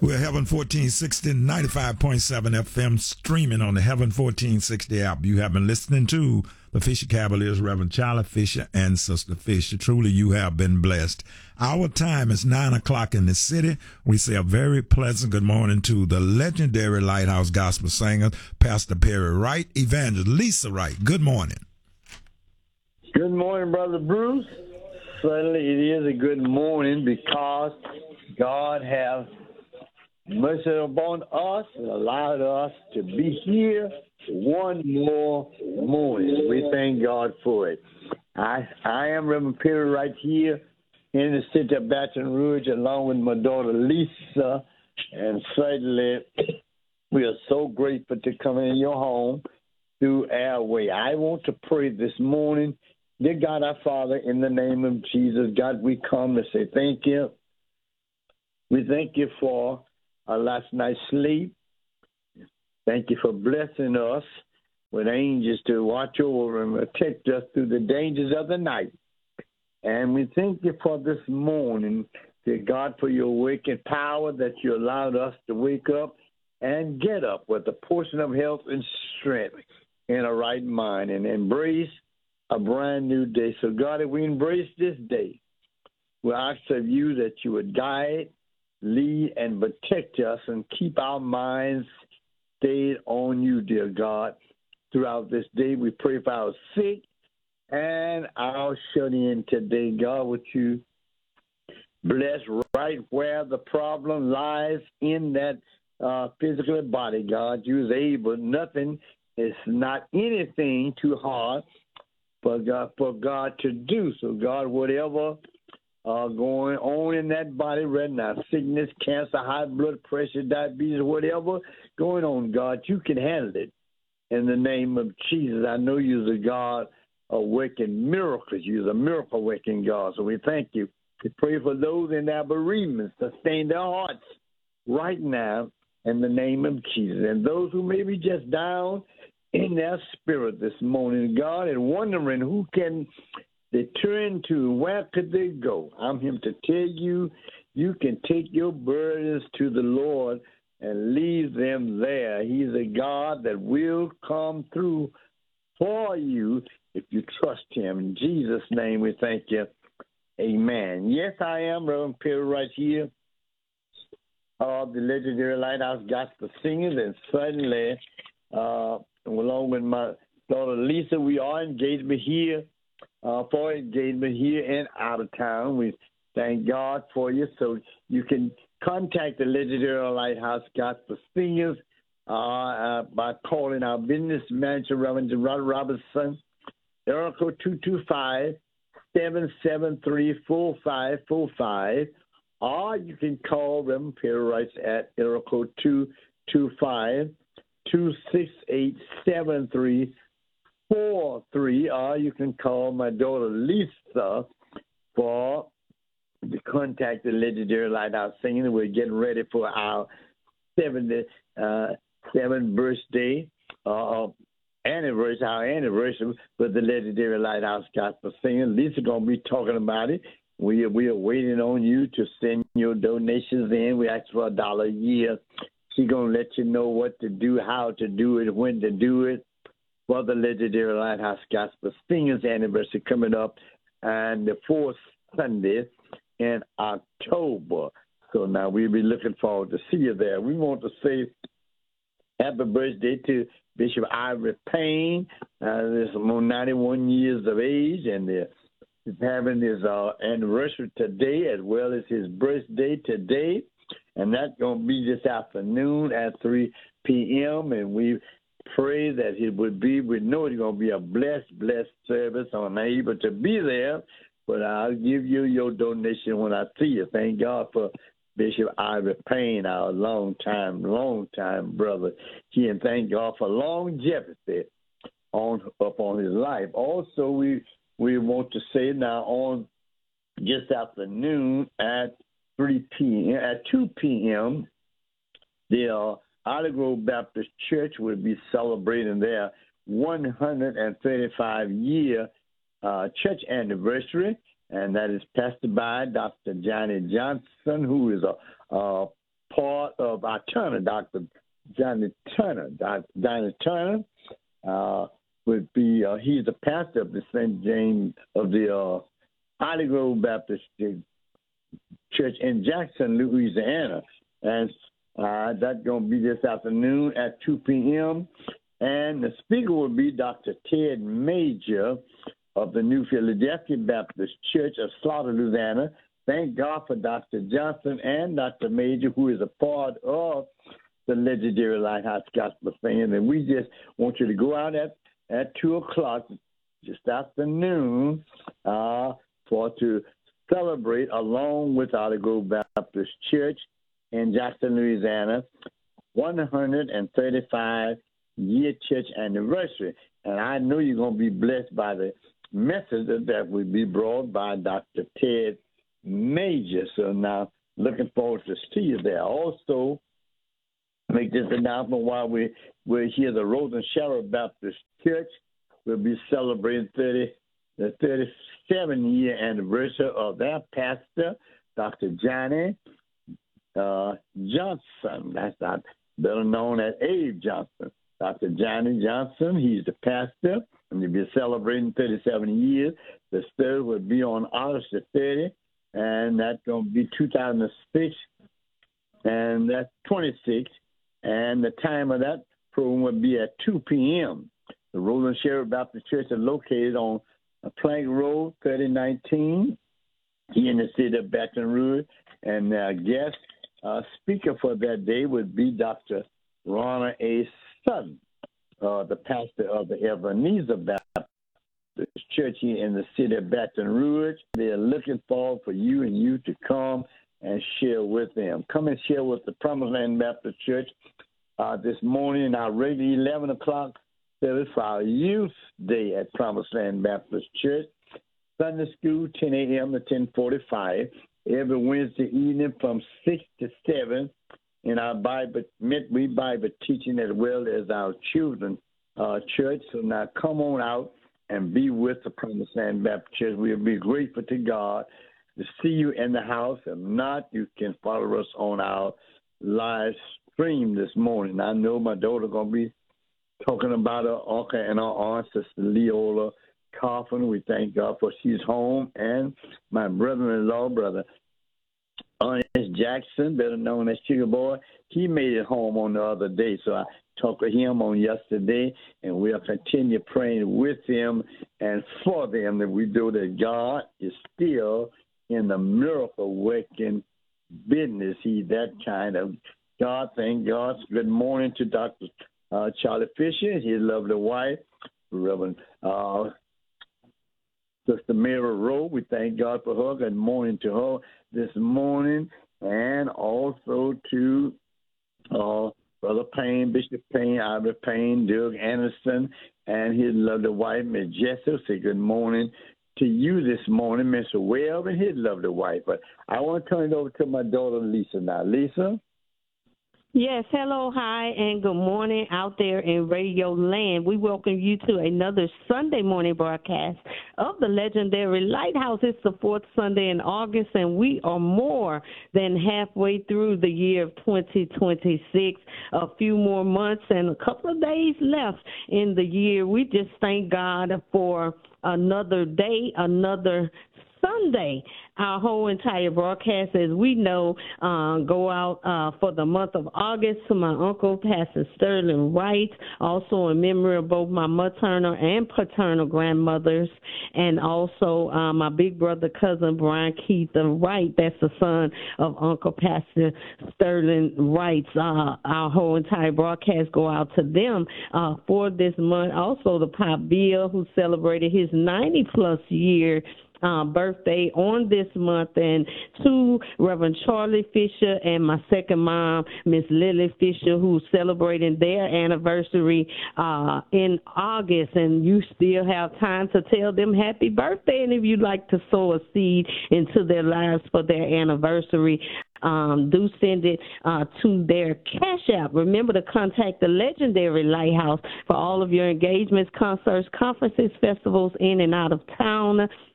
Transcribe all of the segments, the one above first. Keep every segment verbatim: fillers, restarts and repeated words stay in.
We're Heaven fourteen sixty, ninety-five point seven F M, streaming on the Heaven fourteen sixty app. You have been listening to the Fisher Cavaliers, Reverend Charlie Fisher and Sister Fisher. Truly, you have been blessed. Our time is nine o'clock in the city. We say a very pleasant good morning to the legendary Lighthouse Gospel singer, Pastor Perry Wright, Evangelist Lisa Wright. Good morning. Good morning, Brother Bruce. Certainly, it is a good morning because God has mercy upon us and allowed us to be here one more morning. We thank God for it. I I am Reverend Perry right here in the city of Baton Rouge along with my daughter Lisa, and certainly we are so grateful to come in your home through our way. I want to pray this morning. Dear God, our Father, in the name of Jesus, God, we come to say thank you. We thank you for our last night's sleep. Thank you for blessing us with angels to watch over and protect us through the dangers of the night. And we thank you for this morning, dear God, for your waking power that you allowed us to wake up and get up with a portion of health and strength in a right mind and embrace a brand new day. So, God, if we embrace this day, we ask of you that you would guide, lead, and protect us and keep our minds stayed on you, dear God. Throughout this day, we pray for our sick and our shut-in today. God, would you bless right where the problem lies in that uh, physical body, God. You is able. Nothing is not anything too hard for God, for God to do. So, God, whatever Uh, going on in that body right now, sickness, cancer, high blood pressure, diabetes, whatever going on, God, you can handle it. In the name of Jesus, I know you're the God of working miracles. You're the miracle working God. So we thank you. We pray for those in their bereavements, sustain their hearts right now in the name of Jesus. And those who may be just down in their spirit this morning, God, and wondering who can they turn to, where could they go? I'm here to tell you, you can take your burdens to the Lord and leave them there. He's a God that will come through for you if you trust him. In Jesus' name, we thank you. Amen. Yes, I am Reverend Perry right here of the legendary Lighthouse Gospel Singers, and suddenly, uh, along with my daughter Lisa, we are engaged here. Uh, for engagement here and out of town. We thank God for you. So you can contact the legendary Lighthouse Gospel Singers uh, uh, by calling our business manager, Reverend Rod Robertson, area code two two five, seven seven three, four five four five, or you can call Reverend Perry Wright at area code two two five, two six eight, seven three four three, or you can call my daughter Lisa for to contact the legendary Lighthouse Singing. We're getting ready for our seventy uh, seventh birthday, uh, anniversary, our anniversary with the legendary Lighthouse Gospel Singing. Lisa gonna be talking about it. We are, we are waiting on you to send your donations in. We ask for a dollar a year. She's gonna let you know what to do, how to do it, when to do it. For the legendary Lighthouse Gospel Singers anniversary coming up and the fourth Sunday in October. So now we'll be looking forward to see you there. We want to say happy birthday to Bishop Ivory Payne. Uh, this is ninety-one years of age, and uh, he's having his uh, anniversary today as well as his birthday today. And that's going to be this afternoon at three p.m. And we pray that it would be, we know it's going to be a blessed, blessed service. I'm not able to be there, but I'll give you your donation when I see you. Thank God for Bishop Ivory Payne, our long time, long time brother. He and thank God for longevity on upon his life. Also, we we want to say now on this afternoon at three p.m. at two p.m. the uh, Olive Grove Baptist Church will be celebrating their one hundred thirty-five year uh, church anniversary, and that is pastored by Doctor Johnny Johnson, who is a, a part of our Turner, Doctor Johnny Turner. Doctor Johnny Turner uh, would be, uh, he's the pastor of the Saint James of the uh, Holly Grove Baptist Church in Jackson, Louisiana. And uh, that's going to be this afternoon at two p.m. And the speaker will be Doctor Ted Major of the New Philadelphia Baptist Church of Slaughter, Louisiana. Thank God for Doctor Johnson and Doctor Major, who is a part of the legendary Lighthouse Gospel Fans. And we just want you to go out at, at two o'clock this afternoon uh, for to celebrate along with Olive Grove Baptist Church in Jackson, Louisiana, one hundred thirty-five year church anniversary. And I know you're going to be blessed by the message that will be brought by Doctor Ted Major. So now, looking forward to see you there. Also, make this announcement while we, we're here, the Rosen Sheriff Baptist Church will be celebrating thirty, the thirty-seven-year anniversary of their pastor, Doctor Johnny uh, Johnson. That's not better known as Abe Johnson. Doctor Johnny Johnson, he's the pastor, and he'll be celebrating thirty-seven years. The third will be on August the thirtieth, and that's going to be two thousand six, and that's twenty-six. And the time of that program will be at two p.m. The Roland Sheriff Baptist Church is located on Plank Road, thirty nineteen, here in the city of Baton Rouge. And our guest uh, speaker for that day would be Doctor Ronald A. Sutton, uh, the pastor of the Ebenezer Baptist Church here in the city of Baton Rouge. They are looking forward for you and you to come and share with them. Come and share with the Promised Land Baptist Church uh, this morning in our regular eleven o'clock service for our Youth Day at Promised Land Baptist Church. Sunday school, ten a.m. to ten forty-five, every Wednesday evening from six to seven. In our Bible, midweek Bible teaching as well as our children uh, church. So now come on out and be with the Promised Land Baptist Church. We'll be grateful to God to see you in the house. If not, you can follow us on our live stream this morning. I know my daughter going to be talking about her uncle and her aunt, Sister Leola Coffin. We thank God for she's home. And my brother-in-law, Brother Ernest Jackson, better known as Sugar Boy, he made it home on the other day. So I talked to him on yesterday, and we'll continue praying with him and for them, that we know that God is still in the miracle-working business. He's that kind of God. Thank God. Good morning to Doctor Uh, Charlie Fisher, his lovely wife, Reverend uh, Sister Mary Rowe. We thank God for her. Good morning to her this morning. And also to uh, Brother Payne, Bishop Payne, Ivy Payne, Doug Anderson, and his lovely wife, Miss Jessica. Say good morning to you this morning, Mister Webb, and his lovely wife. But I want to turn it over to my daughter, Lisa now. Lisa? Yes, hello, hi, and good morning out there in Radio Land. We welcome you to another Sunday morning broadcast of the legendary Lighthouse. It's the fourth Sunday in August, and we are more than halfway through the year of twenty twenty-six. A few more months and a couple of days left in the year. We just thank God for another day, another Sunday. Our whole entire broadcast, as we know, uh, go out uh, for the month of August to my uncle, Pastor Sterling Wright, also in memory of both my maternal and paternal grandmothers, and also uh, my big brother, cousin, Brian Keith Wright. That's the son of Uncle Pastor Sterling Wright. Uh, our whole entire broadcast go out to them uh, for this month. Also, the Pop Bill, who celebrated his ninety-plus year Uh, birthday on this month, and to Reverend Charlie Fisher and my second mom, Miss Lily Fisher, who's celebrating their anniversary uh, in August, and you still have time to tell them happy birthday, and if you'd like to sow a seed into their lives for their anniversary, Um, do send it uh, to their Cash App. Remember to contact the legendary Lighthouse for all of your engagements, concerts, conferences, festivals in and out of town.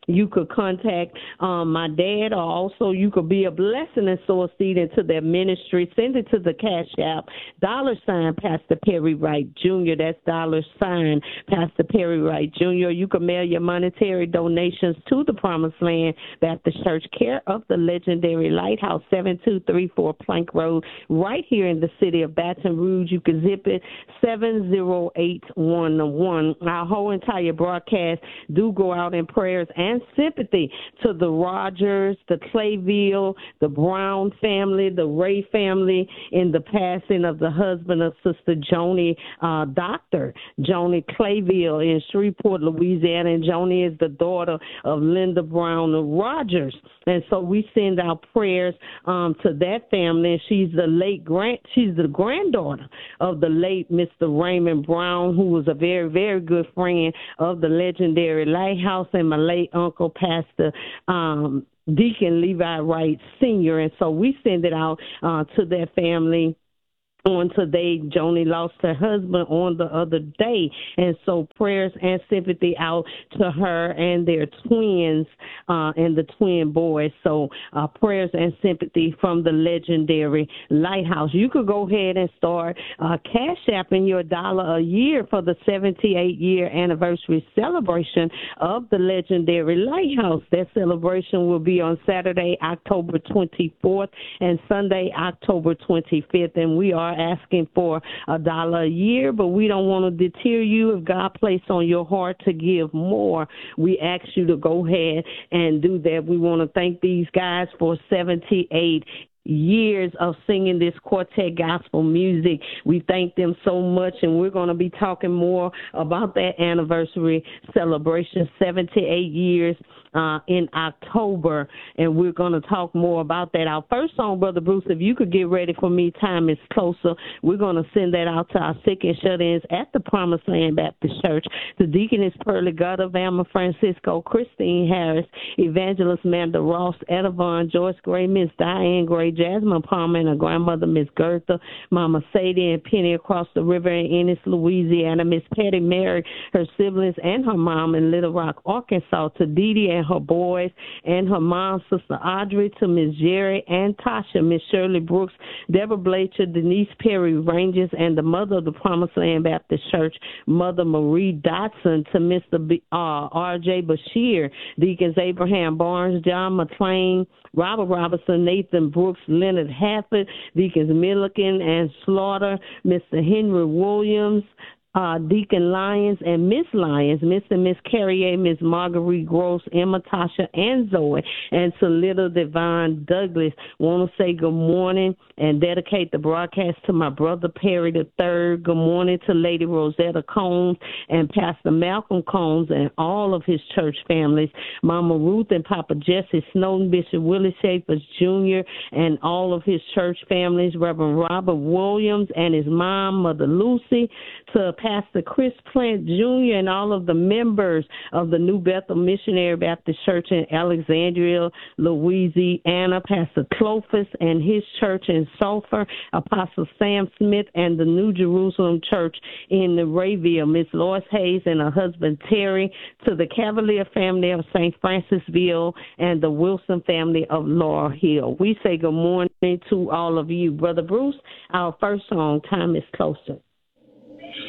you could contact um, my dad, or also you could be a blessing and sow a seed into their ministry. Send it to the Cash App, dollar sign Pastor Perry Wright Junior That's dollar sign Pastor Perry Wright Junior You can mail your monetary donations to the Promised Land Baptist Church, care of the legendary Lighthouse, seven two three four Plank Road, right here in the city of Baton Rouge. You can zip it seven zero eight one one. Our whole entire broadcast do go out in prayers and sympathy to the Rogers, the Clayville, the Brown family, the Ray family in the passing of the husband of Sister Joni, uh, Doctor Joni Clayville in Shreveport, Louisiana. And Joni is the daughter of Linda Brown Rogers. And so we send our prayers um, to that family. And she's the late grand, she's the granddaughter of the late Mister Raymond Brown, who was a very, very good friend of the legendary Lighthouse, and my late uncle, Pastor um, Deacon Levi Wright Senior And so we send it out uh, to their family. On today, Joni lost her husband on the other day, and so prayers and sympathy out to her and their twins uh, and the twin boys. So uh, prayers and sympathy from the legendary Lighthouse. You could go ahead and start uh, cash apping your dollar a year for the seventy-eight year anniversary celebration of the legendary Lighthouse. That celebration will be on Saturday, October twenty-fourth, and Sunday, October twenty-fifth, and we are asking for a dollar a year, but we don't want to deter you. If God placed on your heart to give more, we ask you to go ahead and do that. We want to thank these guys for seventy-eight years of singing this quartet gospel music. We thank them so much, and we're going to be talking more about that anniversary celebration, seventy-eight years uh, in October, and we're going to talk more about that. Our first song, Brother Bruce, if you could get ready for me, Time is Closer. We're going to send that out to our sick and shut-ins at the Promised Land Baptist Church. The Deaconess Pearlie Gutter, Valma Francisco, Christine Harris, Evangelist Manda Ross, Edavon, Joyce Gray, Miss Diane Gray, Jasmine Palmer, and her grandmother, Miss Gertha, Mama Sadie and Penny across the river in Ennis, Louisiana, Miss Patty Mary, her siblings, and her mom in Little Rock, Arkansas, to Dee Dee and her boys, and her mom, Sister Audrey, to Miss Jerry and Tasha, Miss Shirley Brooks, Deborah Blacher, Denise Perry Ranges, and the mother of the Promised Land Baptist Church, Mother Marie Dotson, to Mister B, uh, R J Bashir, Deacons Abraham Barnes, John McClain, Robert Robertson, Nathan Brooks, Leonard Hafford, Deacons Milliken and Slaughter, Mister Henry Williams, uh, Deacon Lyons and Miss Lyons, Mister and Miss Carrier, Miss Marguerite Gross, Emma, Tasha, and Zoe, and to little Devon Douglas. Want to say good morning and dedicate the broadcast to my brother Perry the Third. Good morning to Lady Rosetta Combs and Pastor Malcolm Combs and all of his church families, Mama Ruth and Papa Jesse Snowden, Bishop Willie Shapers Junior, and all of his church families, Reverend Robert Williams and his mom, Mother Lucy, to Pastor Chris Plant Junior and all of the members of the New Bethel Missionary Baptist Church in Alexandria, Louisiana, Pastor Clovis and his church in Sulphur, Apostle Sam Smith and the New Jerusalem Church in the Rayville, Miss Lois Hayes and her husband Terry, to the Cavalier family of Saint Francisville and the Wilson family of Laurel Hill. We say good morning to all of you. Brother Bruce, our first song, Time is Closer.